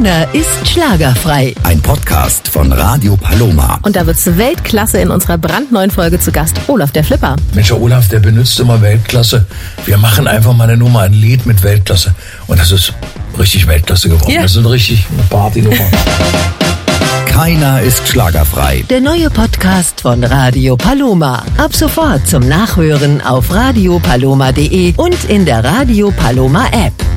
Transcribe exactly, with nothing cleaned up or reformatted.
Keiner ist schlagerfrei. Ein Podcast von Radio Paloma. Und da wird's Weltklasse in unserer brandneuen Folge zu Gast. Olaf der Flipper. Mensch, der Olaf, der benutzt immer Weltklasse. Wir machen einfach mal eine Nummer, ein Lied mit Weltklasse. Und das ist richtig Weltklasse geworden. Ja. Das ist richtig eine Partynummer. Keiner ist schlagerfrei. Der neue Podcast von Radio Paloma. Ab sofort zum Nachhören auf radio paloma punkt de und in der Radio Paloma App.